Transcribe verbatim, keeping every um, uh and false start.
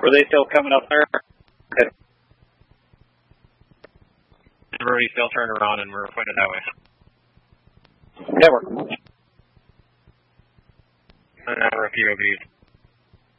Were they still coming up there? Okay. Everybody still turned around and we're pointed that way. Network. And now we're a P O V.